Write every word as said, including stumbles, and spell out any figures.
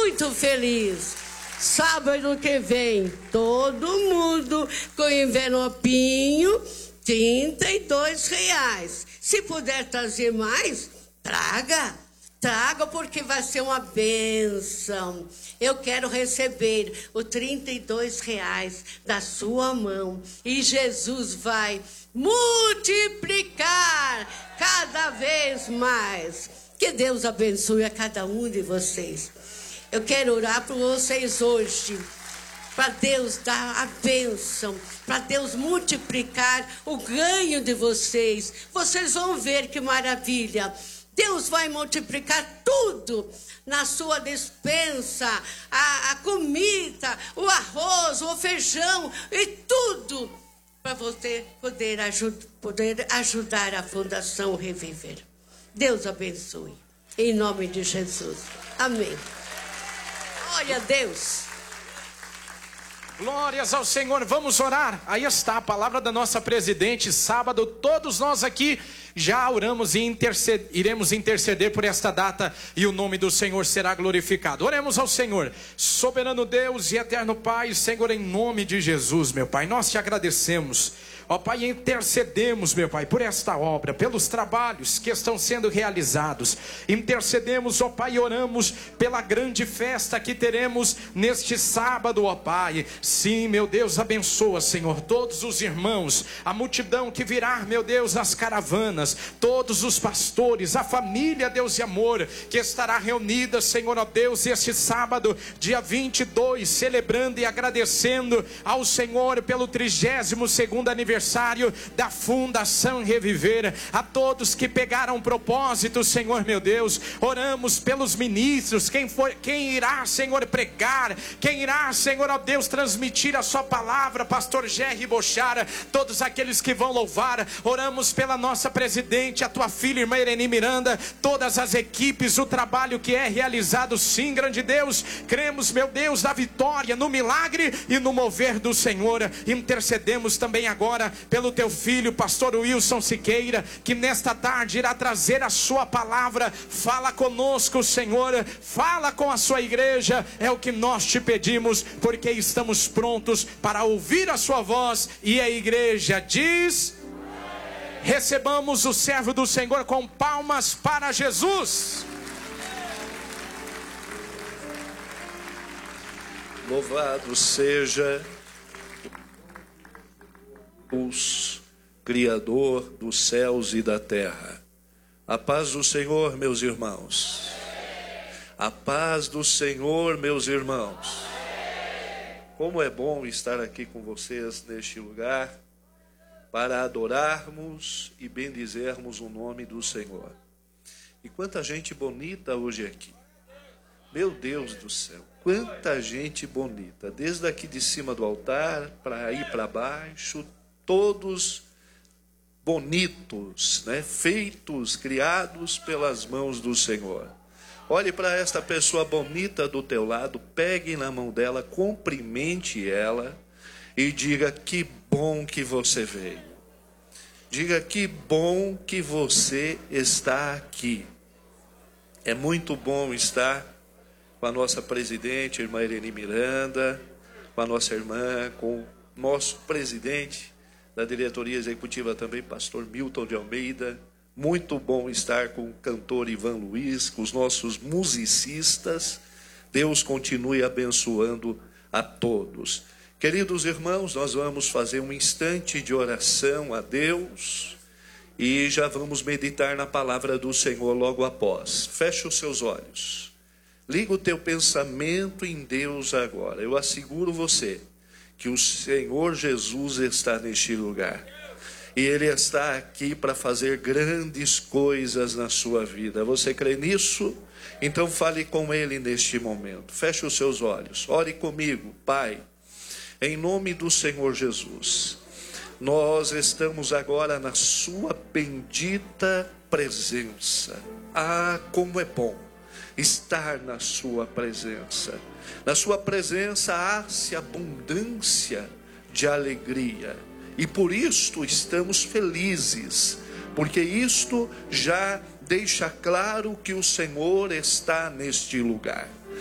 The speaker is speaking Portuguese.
muito feliz. Sábado que vem, todo mundo com envelopinho, trinta e dois reais. Se puder trazer mais, traga, traga, porque vai ser uma bênção. Eu quero receber os trinta e dois reais da sua mão. E Jesus vai multiplicar cada vez mais. Que Deus abençoe a cada um de vocês. Eu quero orar por vocês hoje, para Deus dar a bênção, para Deus multiplicar o ganho de vocês. Vocês vão ver que maravilha. Deus vai multiplicar tudo na sua despensa, a, a comida, o arroz, o feijão e tudo, para você poder, ajud poder ajudar a Fundação Reviver. Deus abençoe, em nome de Jesus. Amém. Glória a Deus. Glórias ao Senhor. Vamos orar. Aí está a palavra da nossa presidente. Sábado, todos nós aqui já oramos e interced... iremos interceder por esta data, e o nome do Senhor será glorificado. Oremos ao Senhor. Soberano Deus e eterno Pai, Senhor, em nome de Jesus, meu Pai, nós te agradecemos. Ó Pai, intercedemos, meu Pai, por esta obra, pelos trabalhos que estão sendo realizados. Intercedemos, ó Pai, e oramos pela grande festa que teremos neste sábado, ó Pai. Sim, meu Deus, abençoa, Senhor, todos os irmãos, a multidão que virá, meu Deus, nas caravanas, todos os pastores, a família, Deus de amor, que estará reunida, Senhor, ó Deus, este sábado, dia vinte e dois, celebrando e agradecendo ao Senhor pelo trigésimo segundo aniversário da Fundação Reviver. A todos que pegaram propósito, Senhor, meu Deus, oramos pelos ministros, quem for, quem irá, Senhor, pregar, quem irá, Senhor, ó Deus, transmitir a sua palavra, pastor Jerry Bochara, todos aqueles que vão louvar. Oramos pela nossa presidente, a tua filha, irmã Irene Miranda, todas as equipes, o trabalho que é realizado. Sim, grande Deus, cremos, meu Deus, na vitória, no milagre e no mover do Senhor. Intercedemos também agora pelo teu filho, pastor Wilson Siqueira, que nesta tarde irá trazer a sua palavra. Fala conosco, Senhor, fala com a sua igreja, é o que nós te pedimos, porque estamos prontos para ouvir a sua voz. E a igreja diz: recebamos o servo do Senhor com palmas para Jesus. Louvado seja Deus, Criador dos céus e da terra. A paz do Senhor, meus irmãos. A paz do Senhor, meus irmãos. Como é bom estar aqui com vocês neste lugar, para adorarmos e bendizermos o nome do Senhor. E quanta gente bonita hoje aqui. Meu Deus do céu, quanta gente bonita. Desde aqui de cima do altar, para ir para baixo, todos bonitos, né? Feitos, criados pelas mãos do Senhor. Olhe para esta pessoa bonita do teu lado, pegue na mão dela, cumprimente ela e diga: que bom que você veio. Diga: que bom que você está aqui. É muito bom estar com a nossa presidente, a irmã Irene Miranda, com a nossa irmã, com o nosso presidente da diretoria executiva também, pastor Milton de Almeida. Muito bom estar com o cantor Ivan Luiz, com os nossos musicistas. Deus continue abençoando a todos. Queridos irmãos, nós vamos fazer um instante de oração a Deus e já vamos meditar na palavra do Senhor logo após. Feche os seus olhos. Liga o teu pensamento em Deus agora. Eu asseguro você que o Senhor Jesus está neste lugar. E Ele está aqui para fazer grandes coisas na sua vida. Você crê nisso? Então fale com Ele neste momento. Feche os seus olhos. Ore comigo. Pai, em nome do Senhor Jesus, nós estamos agora na sua bendita presença. Ah, como é bom estar na sua presença. Na sua presença há-se abundância de alegria. E por isto estamos felizes, porque isto já deixa claro que o Senhor está neste lugar.